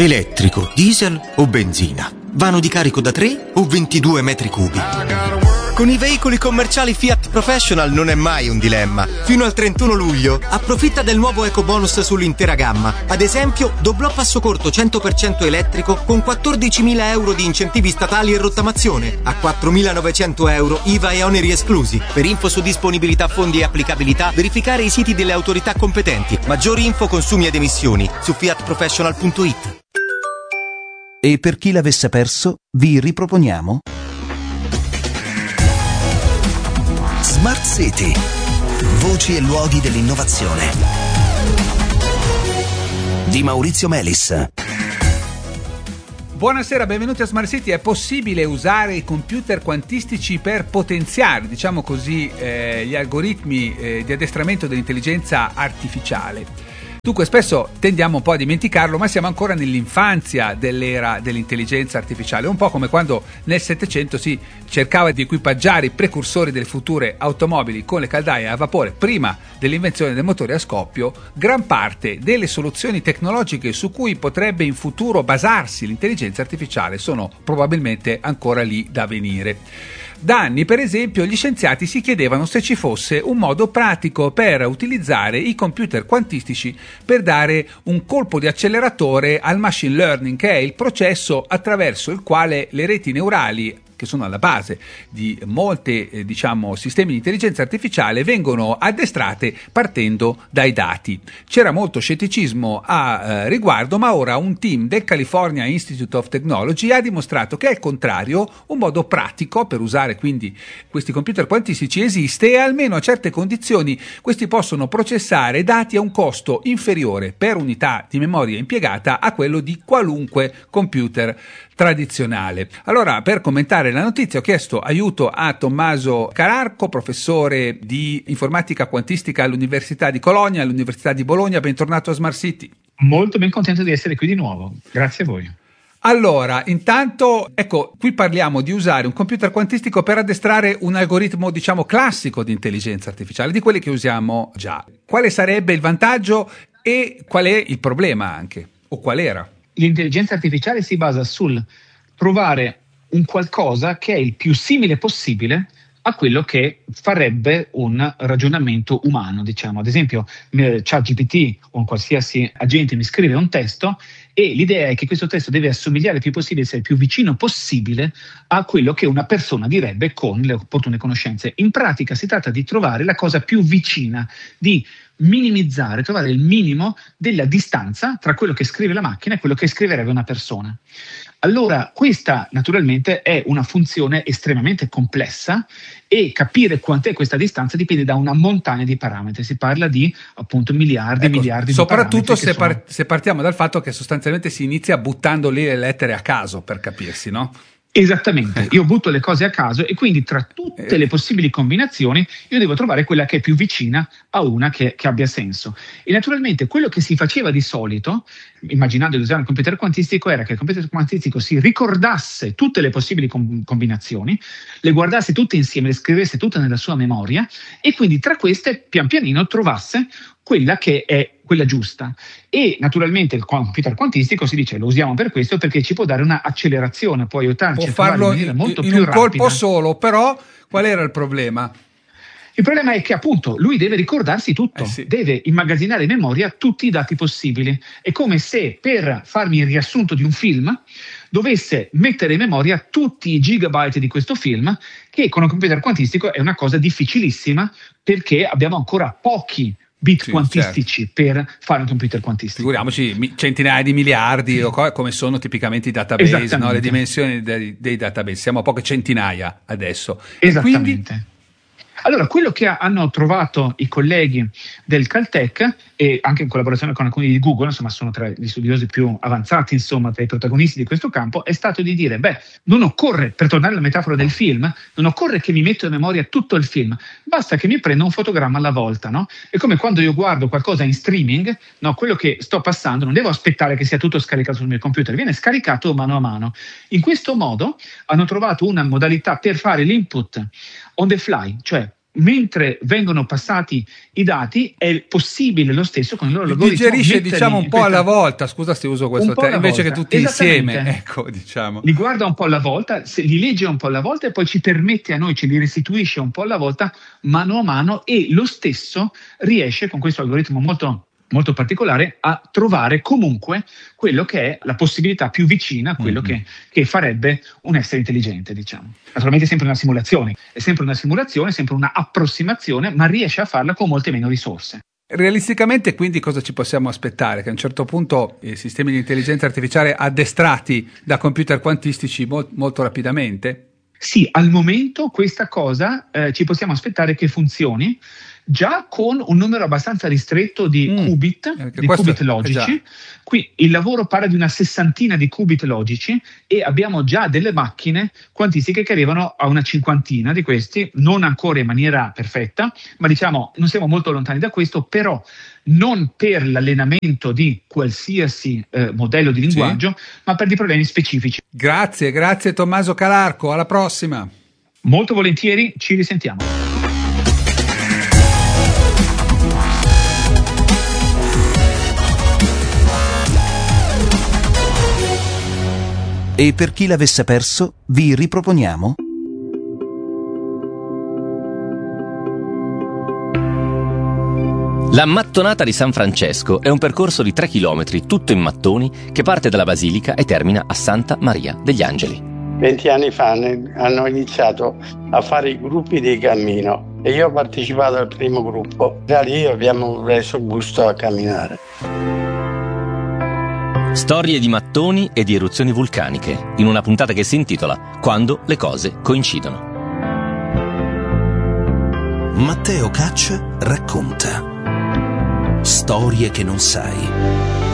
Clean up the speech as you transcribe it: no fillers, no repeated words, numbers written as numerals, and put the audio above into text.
Elettrico, diesel o benzina? Vano di carico da 3 o 22 metri cubi? Con i veicoli commerciali Fiat Professional non è mai un dilemma. Fino al 31 luglio approfitta del nuovo ecobonus sull'intera gamma. Ad esempio, doblò passo corto 100% elettrico con 14.000 euro di incentivi statali e rottamazione, a 4.900 euro IVA e oneri esclusi. Per info su disponibilità, fondi e applicabilità, verificare i siti delle autorità competenti. Maggiori info, consumi ed emissioni su fiatprofessional.it. E per chi l'avesse perso, vi riproponiamo Smart City. Voci e luoghi dell'innovazione di Maurizio Melis. Buonasera, benvenuti a Smart City. È possibile usare i computer quantistici per potenziare, diciamo così, gli algoritmi di addestramento dell'intelligenza artificiale? Dunque spesso tendiamo un po' a dimenticarlo, ma siamo ancora nell'infanzia dell'era dell'intelligenza artificiale, un po' come quando nel Settecento si cercava di equipaggiare i precursori delle future automobili con le caldaie a vapore prima dell'invenzione del motore a scoppio. Gran parte delle soluzioni tecnologiche su cui potrebbe in futuro basarsi l'intelligenza artificiale sono probabilmente ancora lì da venire. Da anni, per esempio, gli scienziati si chiedevano se ci fosse un modo pratico per utilizzare i computer quantistici per dare un colpo di acceleratore al machine learning, che è il processo attraverso il quale le reti neurali, che sono alla base di molti sistemi di intelligenza artificiale, vengono addestrate partendo dai dati. C'era molto scetticismo a riguardo, ma ora un team del California Institute of Technology ha dimostrato che al contrario un modo pratico per usare quindi questi computer quantistici esiste, e almeno a certe condizioni questi possono processare dati a un costo inferiore per unità di memoria impiegata a quello di qualunque computer tradizionale. Allora, per commentare la notizia ho chiesto aiuto a Tommaso Cararco, professore di informatica quantistica all'Università di Cologna, all'Università di Bologna. Bentornato a Smart City. Molto ben contento di essere qui di nuovo, grazie a voi. Allora, intanto, ecco, qui parliamo di usare un computer quantistico per addestrare un algoritmo, diciamo, classico di intelligenza artificiale, di quelli che usiamo già. Quale sarebbe il vantaggio e qual è il problema anche, o qual era? L'intelligenza artificiale si basa sul trovare un qualcosa che è il più simile possibile a quello che farebbe un ragionamento umano, diciamo. Ad esempio, ChatGPT o un qualsiasi agente mi scrive un testo e l'idea è che questo testo deve assomigliare il più possibile, essere il più vicino possibile a quello che una persona direbbe con le opportune conoscenze. In pratica si tratta di trovare la cosa più vicina, di minimizzare, trovare il minimo della distanza tra quello che scrive la macchina e quello che scriverebbe una persona. Allora, questa naturalmente è una funzione estremamente complessa e capire quant'è questa distanza dipende da una montagna di parametri. Si parla di appunto miliardi e miliardi di parametri. Soprattutto se partiamo dal fatto che sostanzialmente si inizia buttando lì le lettere a caso, per capirsi, no? Esattamente, io butto le cose a caso e quindi tra tutte le possibili combinazioni io devo trovare quella che è più vicina a una che abbia senso. E naturalmente quello che si faceva di solito, immaginando di usare un computer quantistico, era che il computer quantistico si ricordasse tutte le possibili combinazioni, le guardasse tutte insieme, le scrivesse tutte nella sua memoria e quindi tra queste pian pianino trovasse quella che è quella giusta. E naturalmente il computer quantistico si dice lo usiamo per questo perché ci può dare una accelerazione, può aiutarci a farlo in maniera molto più rapida. In un colpo solo, però qual era il problema? Il problema è che appunto lui deve ricordarsi tutto, deve immagazzinare in memoria tutti i dati possibili. È come se per farmi il riassunto di un film dovesse mettere in memoria tutti i gigabyte di questo film, che con un computer quantistico è una cosa difficilissima perché abbiamo ancora pochi bit quantistici per fare un computer quantistico. Figuriamoci centinaia di miliardi o come sono tipicamente i database, no? Le dimensioni dei database, siamo a poche centinaia adesso. Esattamente. Quindi, allora, quello che hanno trovato i colleghi del Caltech e anche in collaborazione con alcuni di Google, insomma sono tra gli studiosi più avanzati, insomma tra i protagonisti di questo campo, è stato di dire, non occorre, per tornare alla metafora del film, non occorre che mi metto in memoria tutto il film, basta che mi prenda un fotogramma alla volta, no? È come quando io guardo qualcosa in streaming, no? Quello che sto passando non devo aspettare che sia tutto scaricato sul mio computer, viene scaricato mano a mano. In questo modo hanno trovato una modalità per fare l'input on the fly, cioè mentre vengono passati i dati è possibile lo stesso con il loro algoritmo. Digerisce, diciamo, un po' alla volta, scusa se uso questo termine, invece che tutti insieme, ecco, diciamo. Li guarda un po' alla volta, li legge un po' alla volta e poi ci permette a noi, ce li restituisce un po' alla volta, mano a mano, e lo stesso riesce con questo algoritmo molto molto particolare a trovare comunque quello che è la possibilità più vicina a quello che farebbe un essere intelligente, diciamo. Naturalmente è sempre una simulazione, sempre una approssimazione, ma riesce a farla con molte meno risorse. Realisticamente, quindi, cosa ci possiamo aspettare? Che a un certo punto i sistemi di intelligenza artificiale addestrati da computer quantistici molto rapidamente? Sì, al momento questa cosa ci possiamo aspettare che funzioni già con un numero abbastanza ristretto di qubit logici. Qui il lavoro parla di una 60ina di qubit logici e abbiamo già delle macchine quantistiche che arrivano a una 50ina di questi, non ancora in maniera perfetta, ma diciamo non siamo molto lontani da questo, però non per l'allenamento di qualsiasi modello di linguaggio, ma per dei problemi specifici. Grazie Tommaso Calarco, alla prossima. Molto volentieri, ci risentiamo. E per chi l'avesse perso, vi riproponiamo La mattonata di San Francesco è un percorso di 3 chilometri, tutto in mattoni, che parte dalla Basilica e termina a Santa Maria degli Angeli. 20 anni fa hanno iniziato a fare i gruppi di cammino e io ho partecipato al primo gruppo. Da lì abbiamo preso gusto a camminare. Storie di mattoni e di eruzioni vulcaniche, in una puntata che si intitola Quando le cose coincidono. Matteo Caccia racconta storie che non sai.